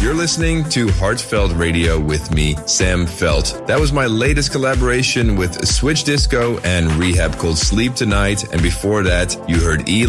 You're listening to Heartfelt Radio with me, Sam Felt. That was my latest collaboration with Switch Disco and Rehab called Sleep Tonight. And before that, you heard